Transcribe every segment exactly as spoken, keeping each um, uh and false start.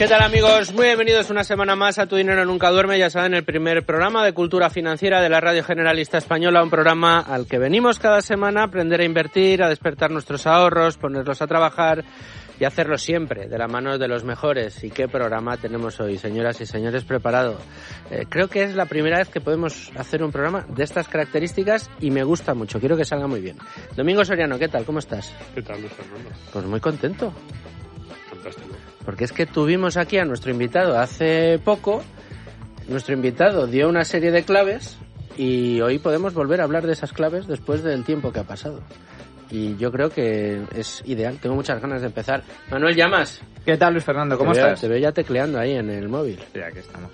¿Qué tal, amigos? Muy bienvenidos una semana más a Tu Dinero Nunca Duerme. Ya saben, el primer programa de cultura financiera de la Radio Generalista Española, un programa al que venimos cada semana a aprender a invertir, a despertar nuestros ahorros, ponerlos a trabajar y hacerlo siempre de la mano de los mejores. ¿Y qué programa tenemos hoy, señoras y señores, preparado? Eh, creo que es la primera vez que podemos hacer un programa de estas características y me gusta mucho. Quiero que salga muy bien. Domingo Soriano, ¿qué tal? ¿Cómo estás? ¿Qué tal, Luis Fernando? Pues muy contento. Fantástico. Porque es que tuvimos aquí a nuestro invitado hace poco. Nuestro invitado dio una serie de claves y hoy podemos volver a hablar de esas claves después del tiempo que ha pasado. Y yo creo que es ideal. Tengo muchas ganas de empezar. Manuel Llamas. ¿Qué tal, Luis Fernando? ¿Cómo te veo, estás? Te veo ya tecleando ahí en el móvil. Sí, aquí estamos.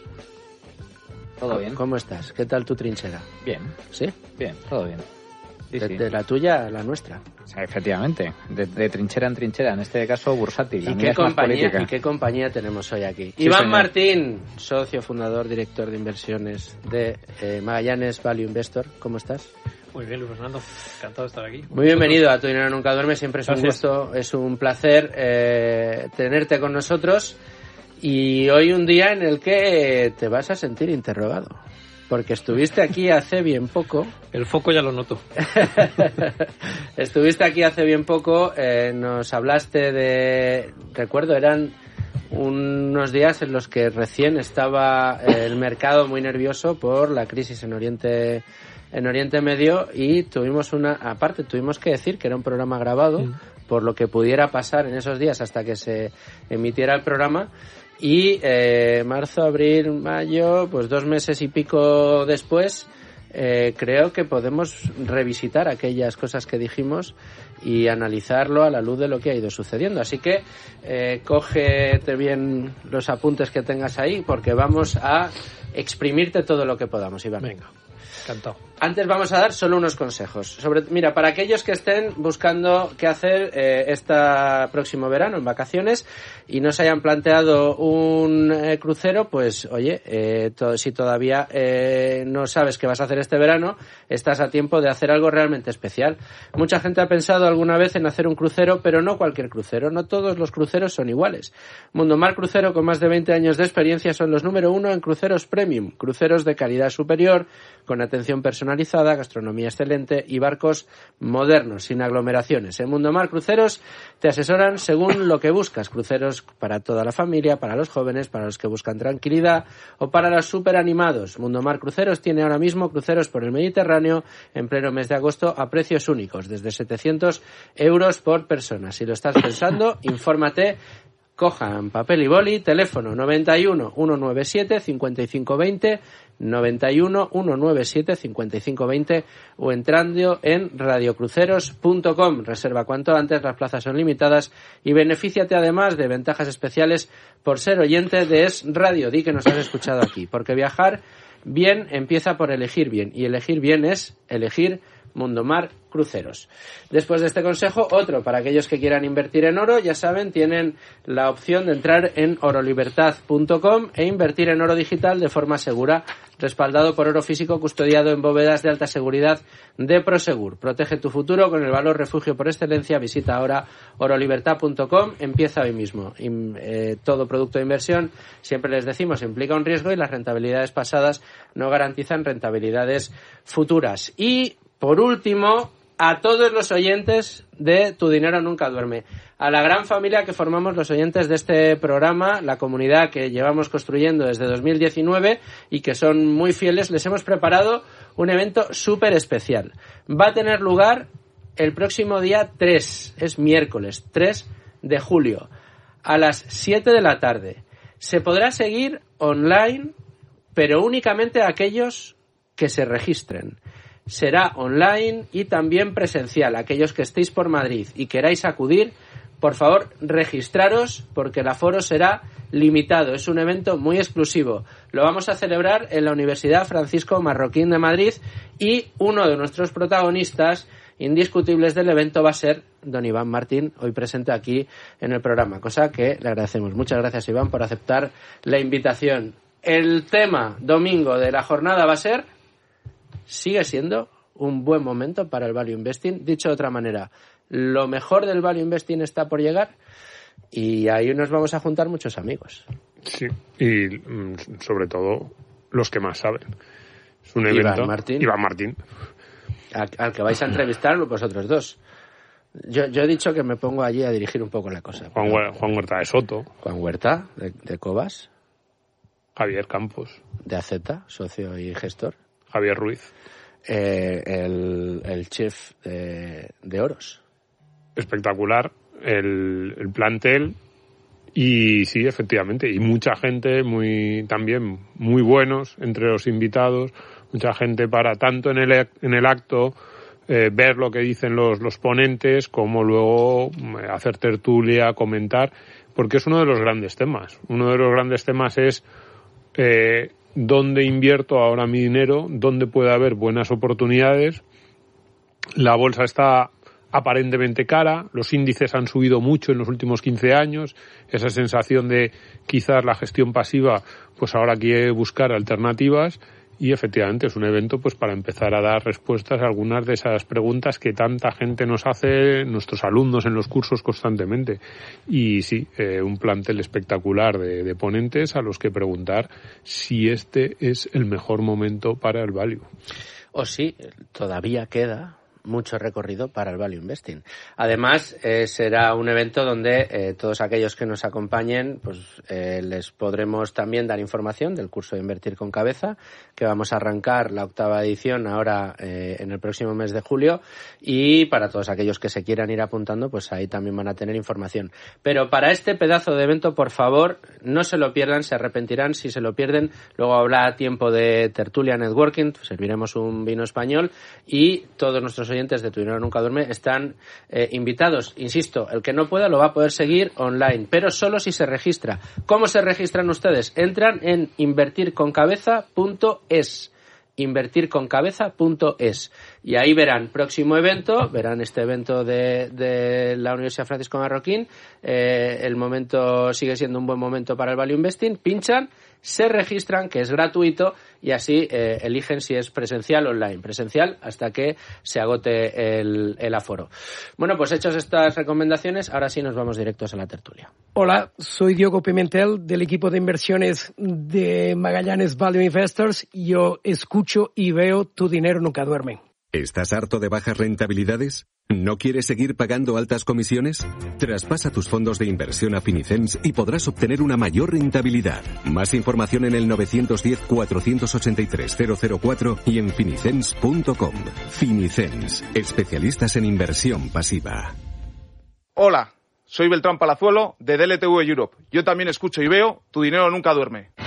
¿Todo bien? ¿Cómo estás? ¿Qué tal tu trinchera? Bien. ¿Sí? Bien, todo bien. Sí, de, sí. de la tuya a la nuestra. O sea, efectivamente, de, de trinchera en trinchera, en este caso bursátil. La ¿Y mía qué, es más compañía, política. ¿Y qué compañía tenemos hoy aquí? Sí, Iván señor. Martín, socio, fundador, director de inversiones de eh, Magallanes Value Investor. ¿Cómo estás? Muy bien, Luis Fernando. Encantado de estar aquí. Muy bienvenido a Tu Dinero Nunca Duerme. Siempre es un Gracias. gusto, es un placer eh, tenerte con nosotros. Y hoy un día en el que te vas a sentir interrogado. Porque estuviste aquí hace bien poco. El foco ya lo noto. Estuviste aquí hace bien poco, eh, nos hablaste de... Recuerdo, eran unos días en los que recién estaba el mercado muy nervioso por la crisis en Oriente en Oriente Medio y tuvimos una... Aparte, tuvimos que decir que era un programa grabado, mm. por lo que pudiera pasar en esos días hasta que se emitiera el programa. Y eh, marzo, abril, mayo, pues dos meses y pico después, eh, creo que podemos revisitar aquellas cosas que dijimos y analizarlo a la luz de lo que ha ido sucediendo. Así que eh, cógete bien los apuntes que tengas ahí porque vamos a exprimirte todo lo que podamos, Iván. Venga, encantado. Antes vamos a dar solo unos consejos. Sobre, mira, para aquellos que estén buscando qué hacer eh, este próximo verano en vacaciones y no se hayan planteado un eh, crucero, pues oye, eh, to- si todavía eh, no sabes qué vas a hacer este verano, estás a tiempo de hacer algo realmente especial. Mucha gente ha pensado alguna vez en hacer un crucero, pero no cualquier crucero. No todos los cruceros son iguales. Mundomar Crucero, con más de veinte años de experiencia, son los número uno en cruceros premium, cruceros de calidad superior, con atención personal, gastronomía excelente y barcos modernos, sin aglomeraciones. En Mundomar Cruceros te asesoran según lo que buscas. Cruceros para toda la familia, para los jóvenes, para los que buscan tranquilidad o para los superanimados. Mundomar Cruceros tiene ahora mismo cruceros por el Mediterráneo en pleno mes de agosto a precios únicos, desde setecientos euros por persona. Si lo estás pensando, infórmate. Cojan papel y boli, teléfono noventa y uno, ciento noventa y siete, cincuenta y cinco veinte, noventa y uno, ciento noventa y siete, cincuenta y cinco veinte o entrando en radiocruceros punto com. Reserva cuanto antes, las plazas son limitadas y benefíciate además de ventajas especiales por ser oyente de Es Radio. Di que nos has escuchado aquí, porque viajar bien empieza por elegir bien y elegir bien es elegir Mundomar Cruceros. Después de este consejo, otro para aquellos que quieran invertir en oro, ya saben, tienen la opción de entrar en oro libertad punto com e invertir en oro digital de forma segura, respaldado por oro físico custodiado en bóvedas de alta seguridad de Prosegur. Protege tu futuro con el valor refugio por excelencia. Visita ahora oro libertad punto com. Empieza hoy mismo. Y, eh, todo producto de inversión, siempre les decimos, implica un riesgo y las rentabilidades pasadas no garantizan rentabilidades futuras. Y por último, a todos los oyentes de Tu Dinero Nunca Duerme, a la gran familia que formamos los oyentes de este programa, la comunidad que llevamos construyendo desde dos mil diecinueve y que son muy fieles, les hemos preparado un evento súper especial. Va a tener lugar el próximo día tres, es miércoles, tres de julio, a las siete de la tarde. Se podrá seguir online, pero únicamente a aquellos que se registren. Será online y también presencial. Aquellos que estéis por Madrid y queráis acudir, por favor, registraros porque el aforo será limitado. Es un evento muy exclusivo. Lo vamos a celebrar en la Universidad Francisco Marroquín de Madrid y uno de nuestros protagonistas indiscutibles del evento va a ser don Iván Martín, hoy presente aquí en el programa, cosa que le agradecemos. Muchas gracias, Iván, por aceptar la invitación. El tema domingo de la jornada va a ser... sigue siendo un buen momento para el value investing. Dicho de otra manera, lo mejor del value investing está por llegar. Y ahí nos vamos a juntar muchos amigos. Sí, y sobre todo los que más saben. Es un evento. Iván Martín. Iván Martín. Al, al que vais a entrevistar vosotros dos. Yo, yo he dicho que me pongo allí a dirigir un poco la cosa. Juan, Huer- Juan Huerta de Soto. Juan Huerta, de, de Cobas. Javier Campos. De A Z, socio y gestor. Javier Ruiz. Eh, el, el chef de, de Oros. Espectacular el, el plantel. Y sí, efectivamente, y mucha gente muy también muy buenos entre los invitados, mucha gente para tanto en el, en el acto eh, ver lo que dicen los, los ponentes, como luego eh, hacer tertulia, comentar, porque es uno de los grandes temas. Uno de los grandes temas es eh, dónde invierto ahora mi dinero, dónde puede haber buenas oportunidades. La bolsa está aparentemente cara, los índices han subido mucho en los últimos quince años, esa sensación de quizás la gestión pasiva, pues ahora quiere buscar alternativas, y efectivamente es un evento pues para empezar a dar respuestas a algunas de esas preguntas que tanta gente nos hace, nuestros alumnos en los cursos constantemente. Y sí, eh, un plantel espectacular de, de ponentes a los que preguntar si este es el mejor momento para el value. O sí, todavía queda mucho recorrido para el Value Investing. Además, eh, será un evento donde eh, todos aquellos que nos acompañen, pues eh, les podremos también dar información del curso de Invertir con Cabeza, que vamos a arrancar la octava edición ahora eh, en el próximo mes de julio, y para todos aquellos que se quieran ir apuntando, pues ahí también van a tener información. Pero para este pedazo de evento, por favor, no se lo pierdan, se arrepentirán si se lo pierden. Luego habrá tiempo de tertulia networking, serviremos un vino español, y todos nuestros oyentes de Tu Dinero Nunca Duerme están eh, invitados. Insisto, el que no pueda lo va a poder seguir online, pero solo si se registra. ¿Cómo se registran ustedes? Entran en invertir con cabeza punto es. invertir con cabeza punto es, y ahí verán próximo evento, verán este evento de, de la Universidad Francisco Marroquín. Eh, el momento sigue siendo un buen momento para el Value Investing, pinchan, se registran, que es gratuito, y así eh, eligen si es presencial o online. Presencial hasta que se agote el, el aforo. Bueno, pues hechas estas recomendaciones, ahora sí nos vamos directos a la tertulia. Hola, soy Diogo Pimentel del equipo de inversiones de Magallanes Value Investors. Yo escucho y veo Tu Dinero Nunca Duerme. ¿Estás harto de bajas rentabilidades? ¿No quieres seguir pagando altas comisiones? Traspasa tus fondos de inversión a Finicens y podrás obtener una mayor rentabilidad. Más información en el nueve uno cero, cuatro ocho tres, cero cero cuatro y en finicens punto com. Finicens, especialistas en inversión pasiva. Hola, soy Beltrán Palazuelo de D L T V Europe. Yo también escucho y veo Tu Dinero Nunca Duerme.